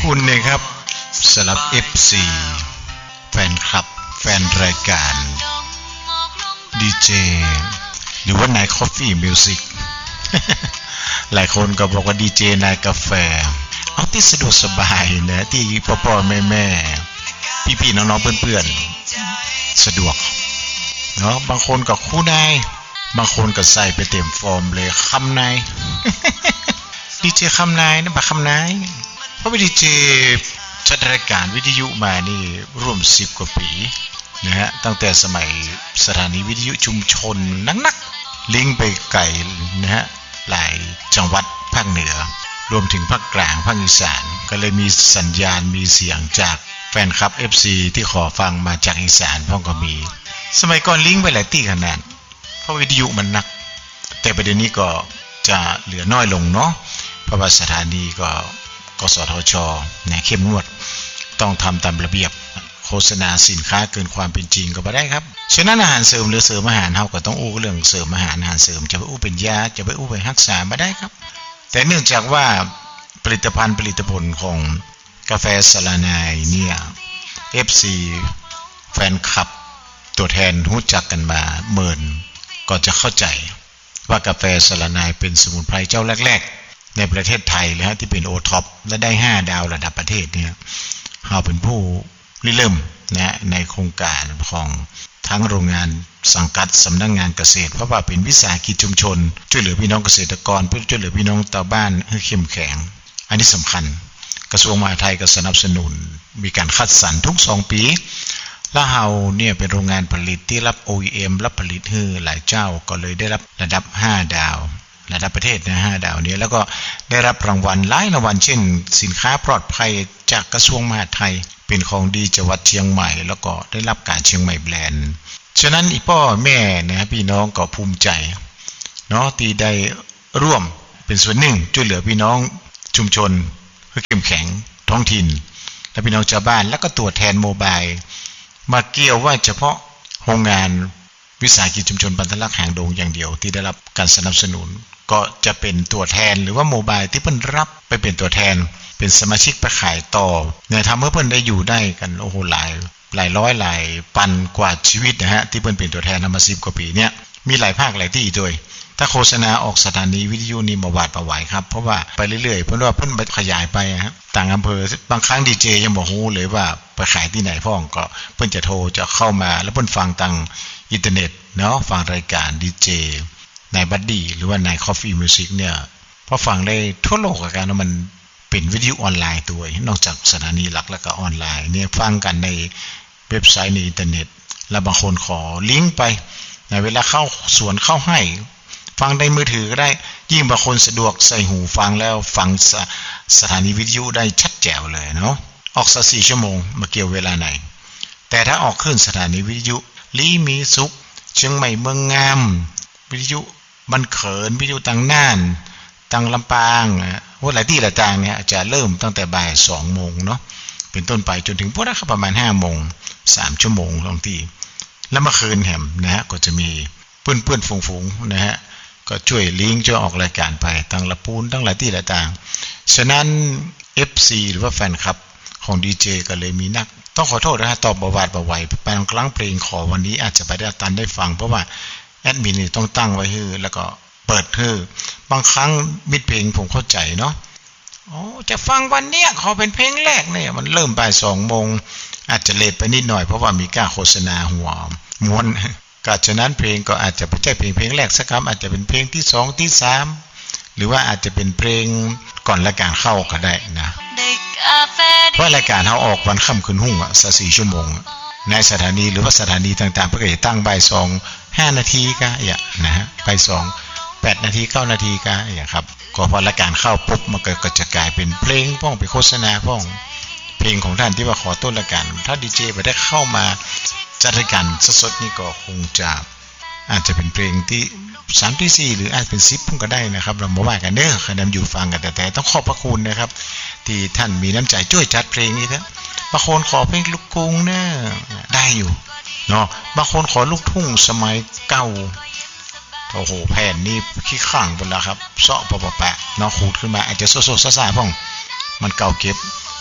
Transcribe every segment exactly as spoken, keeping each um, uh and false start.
คุณนะครับสำหรับ เอฟ ซี แฟนคลับแฟนรายการดีเจหรือว่านาย Coffee Music หลายคนก็บอกว่าดีเจนายกาแฟเอาที่สะดวกสบายนะที่พ่อๆแม่ๆพี่ๆน้องๆเพื่อนๆสะดวกเนาะบางคนก็คู่นายบางคนก็ใส่ไปเต็มฟอร์มเลยคำนายดีเจคำนายนะบักคำนายเพราะเป็นดีเจจัดรายการวิทยุมานี่ร่วมสิบกว่าปีนะฮะตั้งแต่สมัยสถานีวิทยุชุมชนนักๆลิงก์ไปไกลนะฮะหลายจังหวัดภาคเหนือรวมถึงภาคกลางภาคอีสานก็เลยมีสัญญาณมีเสียงจากแฟนคลับ เอฟ ซี ที่ขอฟังมาจากอีสานพ่อก็มีสมัยก่อนลิงก์ไปหลายที่ขนาดเพราะวิทยุมันหนักแต่ประเด็นนี้ก็จะเหลือน้อยลงเนาะเพราะว่าสถานีก็กสทช.เนี่ยเข้มงวดต้องทำตามระเบียบโฆษณาสินค้าเกินความเป็นจริงก็บ่ได้ครับฉะนั้นอาหารเสริมหรือเสริมอาหารเฮาก็ต้องอู้เรื่องเสริมอาหารอาหารเสริมจะไปอู้เป็นยาจะไปอู้ไปรักษาบ่ได้ครับแต่เนื่องจากว่าผลิตภัณฑ์ผลิตผลของกาแฟสลานายเนี่ย เอฟ ซี แฟนคลับตัวแทนรู้จักกันมาเมินก็จะเข้าใจว่ากาแฟสลานายเป็นสมุนไพรเจ้าแรกๆในประเทศไทยเลยฮะที่เป็นโอท็อปและได้ห้าดาวระดับประเทศเนี่ยเฮาเป็นผู้ริเริ่มนะในโครงการของทั้งโรงงานสังกัดสำนักงานเกษตรเพราะว่าเป็นวิสาหกิจชุมชนช่วยเหลือพี่น้องเกษตรกรเพื่อช่วยเหลือพี่น้องชาวบ้านให้เข้มแข็งอันนี้สำคัญกระทรวงมหาดไทยก็สนับสนุนมีการคัดสรรทุกสองปีและเฮาเนี่ยเป็นโรงงานผลิตที่รับ โอ อี เอ็ม รับผลิตให้หลายเจ้าก็เลยได้รับระดับห้าดาวระดับประเทศนะห้าดาวนี้แล้วก็ได้รับรางวัลหลายรางวัลเช่นสินค้าปลอดภัยจากกระทรวงมหาดไทยเป็นของดีจังหวัดเชียงใหม่แล้วก็ได้รับการเชียงใหม่แบรนด์ฉะนั้นอีพ่อแม่นะพี่น้องก็ภูมิใจเนาะที่ได้ร่วมเป็นส่วนหนึ่งช่วยเหลือพี่น้องชุมชนให้เข้มแข็งท้องถิ่นและพี่น้องชาวบ้านแล้วก็ตัวแทนโมบายมาเกี่ยวว่าเฉพาะโรงงานวิสาหกิจชุมชนปันทลักษณ์หางดงอย่างเดียวที่ได้รับการสนับสนุนก็จะเป็นตัวแทนหรือว่าโมบายที่เพิ่นรับไปเป็นตัวแทนเป็นสมาชิกไปขายต่อเนี่ยทำให้เพิ่นได้อยู่ได้กันโอ้โหหลายหลายร้อยหลายพันกว่าชีวิตนะฮะที่เพิ่นเป็นตัวแทนมาสิบกว่าปีเนี่ยมีหลายภาคหลายที่ด้วยถ้าโฆษณาออกสถานีวิทยุนี่บ่หวาดบ่ไหวครับเพราะว่าไปเรื่อยๆเพิ่นว่าเพิ่นขยายไปฮะต่างอำเภอบางครั้งดีเจยังบ่ฮู้เลยว่าไปขายที่ไหนพ้องก็เพิ่นจะโทรจะเข้ามาแล้วเพิ่นฟังทางอินเทอร์เน็ตเนาะฟังรายการดีเจนายบัดดี้หรือว่านาย Coffee Music เนี่ยพอฟังได้ทั่วโลกอาการมันเป็นวิทยุออนไลน์ตัวนอกจากสถานีหลักแล้วก็ออนไลน์เนี่ยฟังกันในเว็บไซต์ในอินเทอร์เน็ตแล้วบางคนขอลิงก์ไปในเวลาเข้าสวนเข้าให้ฟังในมือถือก็ได้ยิ่งบางคนสะดวกใส่หูฟังแล้วฟังส, สถานีวิทยุได้ชัดแจ๋วเลยเนาะออกสักสี่ชั่วโมงมาเกี่ยวเวลาไหนแต่ถ้าออกขึ้นสถานีวิทยุลีมีสุขเชียงใหม่เมืองงามวิทยุบันเขินวิทยุต่างน่านต่างลำปางว่าหลายที่หลายต่างเนี่ยจะเริ่มตั้งแต่บ่ายสองโมงเนาะเป็นต้นไปจนถึงพวกนั้นประมาณห้าโมงสามชั่วโมงบางทีแล้วเมื่อคืนแหมนะฮะก็จะมีเพื่อนๆฝูงๆนะฮะก็ช่วยลิงก์ช่วยออกรายการไปตั้งละปูนตั้งหลายที่หลายต่างฉะนั้น เอฟ ซี หรือว่าแฟนคลับของดีเจก็เลยมีนักต้องขอโทษนะฮะตอบบ่หวาดบ่ไหวบางครั้งเพลงขอวันนี้อาจจะไปได้ตันได้ฟังเพราะว่าแอดมินนี่ต้องตั้งไว้ให้แล้วก็เปิดให้บางครั้งมิดเพลงผมเข้าใจเนาะโอ้จะฟังวันเนี้ยขอเป็นเพลงแรกเนี่ยมันเริ่มบ่ายสองโมงอาจจะเลทไปนิดหน่อยเพราะว่ามีการโฆษณาหัวม้วนก็ฉะนั้นเพลงก็อาจจะไม่ใช่เพลงเพลงแรกสักคำอาจจะเป็นเพลงที่สองที่สามหรือว่าอาจจะเป็นเพลงก่อนรายการเข้าก็ได้นะเพราะรายการเขาออกวันค่ำคืนหุ้งอ่ะสักสี่ชั่วโมงในสถานีหรือว่าสถานีต่างๆเพื่อจะตั้งบ่ายสองห้านาทีก็อย่างนะฮะบ่ายสองแปดนาทีเก้านาทีก็อย่างครับก็พอรายการเข้าปุ๊บมันก็จะกลายเป็นเพลงพ้องเป็นโฆษณาพ้องเพลงของท่านที่ว่าขอต้นรายการถ้าดีเจไปได้เข้ามาจัดรายการสดๆนี่ก็คงจะอาจจะเป็นเพลงที่สามที่สี่หรืออาจเป็นสิบก็ได้นะครับเราบ่ว่ากันเด้อคะแนนอยู่ฟังกันแต่แต่ต้องขอบพระคุณนะครับที่ท่านมีน้ำใจช่วยจัดเพลงนี้นะบางคนขอเพลงลูกกรุงเนี่ยได้อยู่เนาะบางคนขอลูกทุ่งสมัยเก่าโอ้โหแผ่นนี่ขี้ข้างหมดแล้วครับเซาะปะปะเนาะขูดขึ้นมาอาจจะโซโซซ่าๆพ่องมันเก่าเก็บ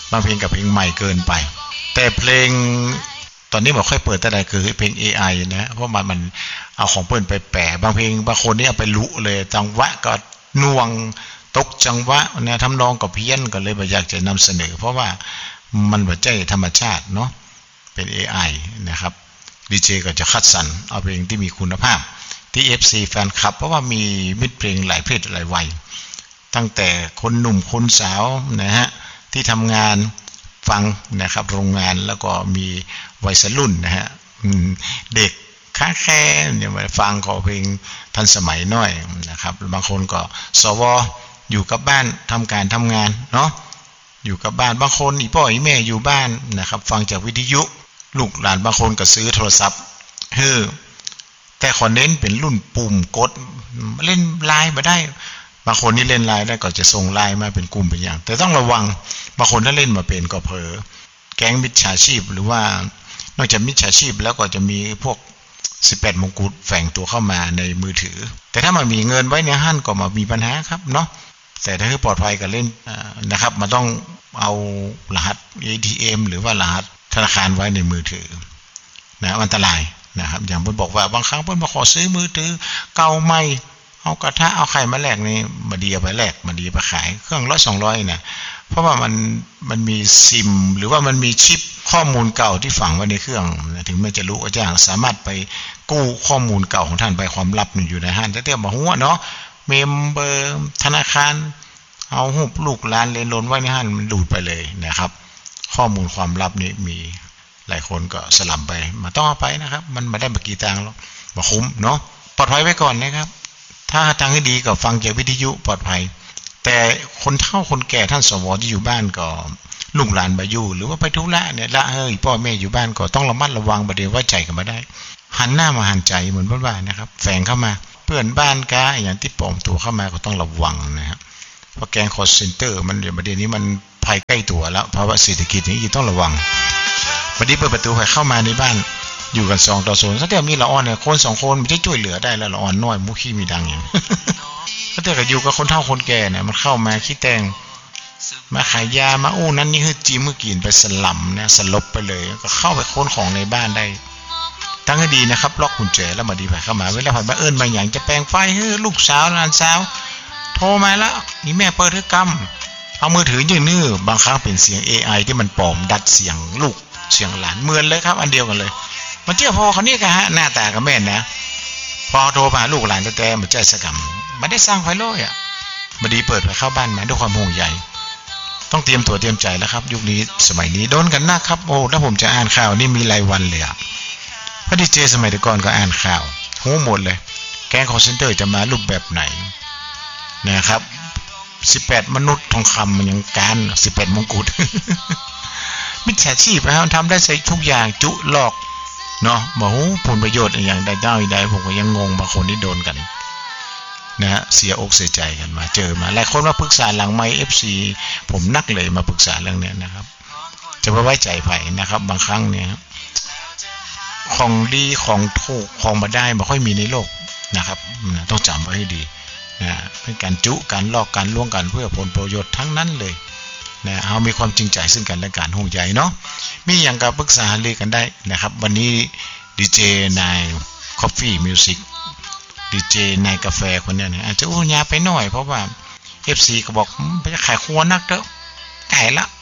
บางเพลงกับเพลงใหม่เกินไปแต่เพลงตอนนี้บอกค่อยเปิดแต่ใดคือเพลง เอ ไอ นะเพราะมันมันเอาของเปิ้นไปแปะบางเพลงบางคนนี่เอาไปลุเลยจังหวะก็น่วงตกจังหวะเนี่ยทำนองก็เพี้ยนก็เลยบ่อยากจะนำเสนอเพราะว่ามันบ่ใช่ธรรมชาติเนาะเป็น เอ ไอ นะครับดีเจก็จะคัดสรรเอาเพลงที่มีคุณภาพที่ เอฟ ซี แฟนคลับเพราะว่ามีมิตรเพลงหลายเพศหลายวัยตั้งแต่คนหนุ่มคนสาวนะฮะที่ทำงานฟังนะครับโรงงานแล้วก็มีวัยรุ่นนะฮะเด็กค้าแค่เนี่ยมาฟังขอเพลงทันสมัยหน่อยนะครับบางคนก็สวอยู่กับบ้านทำการทำงานเนาะอยู่กับบ้านบางคนอีพ่ออีแม่อยู่บ้านนะครับฟังจากวิทยุลูกหลานบางคนก็ซื้อโทรศัพท์เฮ้อแต่ขอเน้นเป็นรุ่นปุ่มกดเล่นไลน์มาได้บางคนนี่เล่นไลน์ได้ก็จะส่งไลน์มาเป็นกลุ่มเป็นอย่างแต่ต้องระวังบางคนถ้าเล่นมาเป็นก็เผลอแก๊งมิจฉาชีพหรือว่านอกจากมิจฉาชีพแล้วก็จะมีพวกสิบแปดมงกุฎแฝงตัวเข้ามาในมือถือแต่ถ้ามันมีเงินไว้ในห้างก็มามีปัญหาครับเนาะแต่ถ้าคือปลอดภัยกับเล่นนะครับมันต้องเอารหัส เอ ที เอ็ม หรือว่ารหัสธนาคารไว้ในมือถือนะอันตรายนะครับอย่างเพิ่นบอกว่าบางครั้งเพิ่นมาขอซื้อมือถือเก่าใหม่เอากระทะเอาไข่มาแลกนี่มาดีเอาไปแลกมาดีไปขายเครื่องร้อยสองร้อยนะเพราะว่ามันมันมีซิมหรือว่ามันมีชิปข้อมูลเก่าที่ฝังไว้ในเครื่องถึงแม้จะรู้อาจารย์สามารถไปกู้ข้อมูลเก่าของท่านไปความลับอยู่ในห้างแต่เตี้ยบอกว่าเนาะเมมเบอร์ธนาคารเอาหูปลูกหลานเรียนล้นไว้ในห้างมันดูดไปเลยนะครับข้อมูลความลับนี้มีหลายคนก็สลับไปมาต้องเอาไปนะครับมันไม่ได้มากี่ตังค์หรอกมาคุ้มเนาะปลอดภัยไว้ก่อนนะครับถ้าทางที่ดีก็ฟังจากวิทยุปลอดภัยแต่คนเฒ่าคนแก่ท่านสวที่อยู่บ้านก็ลูกหลานบ่อยู่หรือว่าไปธุระเนี่ยละเฮ้ยพ่อแม่อยู่บ้านก็ต้องระมัดระวังบ่ได้ไว้ใจกันมาได้หันหน้ามาหันใจเหมือนเพิ่นว่านะครับแฝงเข้ามาเพื่อนบ้านกาอย่างที่ปลอมตัวเข้ามาก็ต้องระวังนะครับเพราะแก๊งคอลเซ็นเตอร์มันเดี๋ยวประเด็นนี้มันภัยใกล้ตัวแล้วเพราะว่าเศรษฐกิจนี้ต้องระวังบัดนี้เปิดประตูให้เข้ามาในบ้านอยู่กันสองต่อศูนย์ซะแต่มีละอ่อนเนี่ยคนสองคนมันจะช่วยเหลือได้แล้วละอ่อนน้อยมุขี้มีดังอย่างซะแต่ก็อยู่กับคนเฒ่าคนแก่เนี่ยมันเข้ามาขี้แตงมาขายยามาอู้นั้นนี่คือจีมือกินไปสลัมนะสลบไปเลยก็เข้าไปค้นของในบ้านได้ทั้งให้ดีนะครับล็อกกุญแจแล้วมาดีไปเข้ามาเวลาผ่านมาเอิ้นมาอย่างจะแปลงไฟเฮ้ยลูกสาวหลานสาวโทรมาแล้วนี่แม่เปิดคือกำเอามือถือยืนนื้อบางครั้งเป็นเสียง เอ ไอ ที่มันปลอมดัดเสียงลูกเสียงหลานเหมือนเลยครับอันเดียวกันเลยมันเจ้าพ่อเขานี่กะฮะหน้าตากับแม่นนะพอโทรมาลูกหลานแต่ๆมันใจสกรรมมันได้สร้างไฟโลยอ่ะมาดีเปิดไปเข้าบ้านมาด้วยความห่วงใยต้องเตรียมตัวเตรียมใจแล้วครับยุคนี้สมัยนี้โดนกันนะครับโอ้ถ้าผมจะอ่านข่าวนี่มีรายวันเลยอ่ะพอดีเจสมัยแต่ก่อนก็อ่านข่าวหูหมดเลยแก๊งคอลเซ็นเตอร์จะมารูปแบบไหนนะครับสิบแปดมนุษย์ทองคำมันยังการสิบแปดมงกุฎมิจฉาชีพนะครับทำได้ใส่ทุกอย่างจุหลอกเนาะบอกผลประโยชน์อย่างใดได้ใดผมก็ยังงงบางคนที่โดนกันนะฮะเสียอกเสียใจกันมาเจอมาหลายคนมาปรึกษาหลังไมค์ เอฟ ซี ผมนักเลยมาปรึกษาเรื่องนี้นะครับจะไว้ใจไผ่นะครับบางครั้งเนี่ยของดีของถูกของมาได้ไม่ค่อยมีในโลกนะครับต้องจำไว้ให้ดีนะเป็นการจุการลอกการล่วงกันเพื่อผลประโยชน์ทั้งนั้นเลยนะเอามีความจริงใจซึ่งกันและกันห่วงใยเนาะมีอย่างกับปรึกษาเรียกันได้นะครับวันนี้ดีเจนาย Coffee Music ดีเจนายกาแฟคนนี้เนี่ยอาจจะอู้ยาไปหน่อยเพราะว่า เอฟ ซี ก็บอกไปขายครัวนักเด้อไก่ละ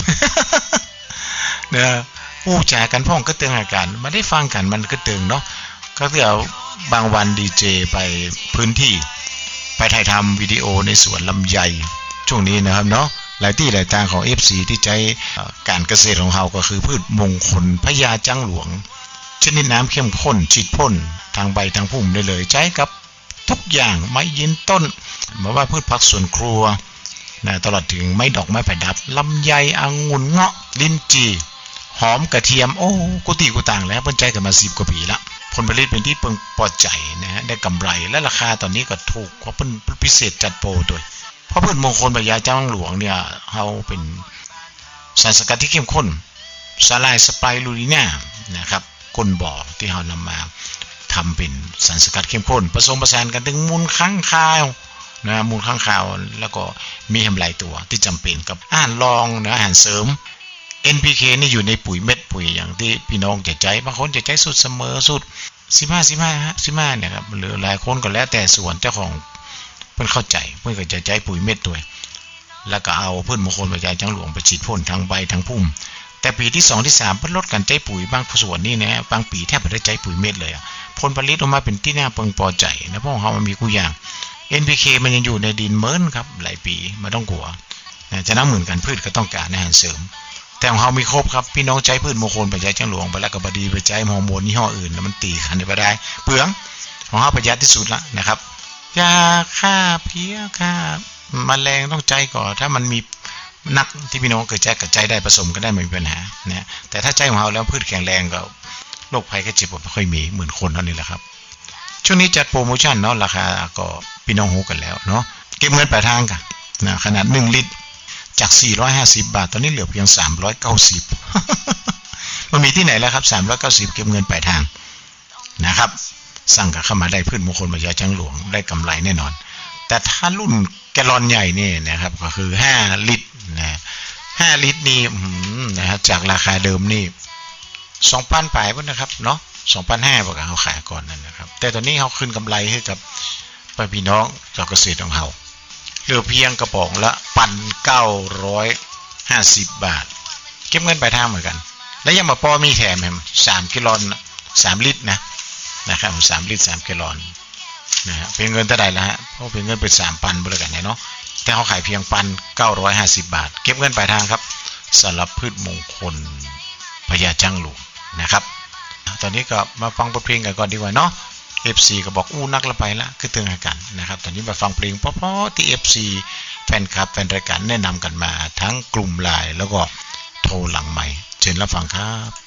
เด้ออู้จ่ากันพ่องก็เตือนอาการมาได้ฟังกันมันก็เตือนเนาะก็เดี๋ยวบางวันดีเจไปพื้นที่ไปถ่ายทำวิดีโอในสวนลำไยช่วงนี้นะครับเนาะหลายที่หลายทางของ เอฟ ซี ที่ใช้การเกษตรของเราก็คือพืชมงคลพญาจังหลวงชนิดน้ำเข้มข้นฉีดพ่นทางใบทางพุ่มได้เลยใช้กับทุกอย่างไม้ยืนต้นไม่ว่าพืชผักสวนครัวนะตลอดถึงไม้ดอกไม้ประดับลำไยองุ่นเงาะลิ้นจี่หอมกระเทียมโอ้กุฏิกุต่างแล้วเพิ่นใจกันมาสิบกว่าปีละผลผลิตเป็นที่เพิ่งพอใจนะฮะได้กำไรและราคาตอนนี้ก็ถูกกว่าเพิ่นพิเศษจัดโปรด้วยเพราะพืชมงคลพญาจังหลวงเนี่ยเฮาเป็นสารสกัดที่เข้มข้นสาลายสไปรูลิน่านะครับก้นบ่อที่เฮานำมาทำเป็นสารสกัดเข้มข้นผสมผสานกันถึงมูลค้างคาวนะมูลข้างคาวแล้วก็มีแฮมหลายตัวที่จำเป็นกับอาหารรองนะอาหารเสริม เอ็น พี เค นี่อยู่ในปุ๋ยเม็ดปุ๋ยอย่างที่พี่น้องจะใจบางคนจะใจสุดเสมอสุดสิบห้า สิบห้าฮะสิบห้าเนี่ยครับหรือหลายคนก็แล้วแต่ส่วนเจ้าของเพิ่นเข้าใจเพิ่นก็จะใจปุ๋ยเม็ดด้วยแล้วก็เอาพืชมงคลปัจจัยจังหลวงไปฉีดพ่นทั้งใบทั้งพุ่มแต่ปีที่สองที่สามเพิ่นลดการใจปุ๋ยบางส่วนนี่นะบางปีแทบไม่ได้ใจปุ๋ยเม็ดเลยผลผลิตออกมาเป็นที่น่าพึงพอใจนะเพราะของเขามันมีกูอย่าง เอ็น พี เค มันยังอยู่ในดินเมินครับหลายปีไม่ต้องกลัวนะจะน้ำเหมือนกันพืชก็ต้องการอาหารเสริมแต่ของเขามีครบครับพี่น้องใจพืชมงคลปัจจัยจังหลวงไปแล้วก็บดีไปใจฮอร์โมนยี่ห้ออื่นแล้วมันตีขันไปได้เปลืองของเขาประหยัดที่สุดละนะครับยาฆ่าเพี้ยฆ่าแมลงต้องใจก่อนถ้ามันมีนักที่พี่น้องเกิดใจกับใจได้ผสมกันได้ไม่มีปัญหานะแต่ถ้าใจของเราแล้วพืชแข็งแรงก็โรคภัยแค่เจ็บปวดไม่ค่อยมีเหมือนคนเท่านี้แหละครับช่วงนี้จัดโปรโมชั่นเนาะราคาก็พี่น้องฮู้กันแล้วเนาะเก็บเงินปลายทางกันนะขนาดหนึ่งลิตรจากสี่ร้อยห้าสิบบาทตอนนี้เหลือเพียงสามร้อยเก้าสิบ มันมีที่ไหนแล้วครับสามร้อยเก้าสิบเก็บเงินปลายทางนะครับสั่งกับเข้ามาได้พืชมงคลปัจจัยจังหลวงได้กำไรแน่นอนแต่ถ้ารุ่นแกลลอนใหญ่นี่นะครับก็คือห้าลิตรนะห้าลิตรนี่นะฮะจากราคาเดิมนี่ สองพัน ปลายพุ่นนะครับเนาะ สองพันห้าร้อย บ่เขาขายก่อนนั่นนะครับแต่ตอนนี้เขาขึ้นกำไรให้กับพี่น้องชาวเกษตรของเขาเหลือเพียงกระป๋องละ หนึ่งพันเก้าร้อยห้าสิบ บาทเก็บเงินปลายทางเหมือนกันแล้วยังมาพอมีแถมแฮมสามกิโลสามลิตรนะนะครับสามลิตรสามกิโลนะฮะเป็นเงินเท่าใดล่ะฮะเพราะเป็นเงินเป็น สามพัน บ่แล้วกันเนาะแต่เขาขายเพียง หนึ่งพันเก้าร้อยห้าสิบ บาทเก็บเงินปลายทางครับสำหรับพืชมงคลพญาจังหลวงนะครับตอนนี้ก็มาฟังเพลงกันก่อนดีกว่าเนาะ เอฟ ซี ก็บอกอู้นักละไปละคือตึงกันนะครับตอนนี้มาฟังเพลงเพราะๆที่ เอฟ ซี แฟนคลับแฟนรายการแนะนำกันมาทั้งกลุ่มไลน์แล้วก็โทรหลังใหม่เชิญรับฟังครับ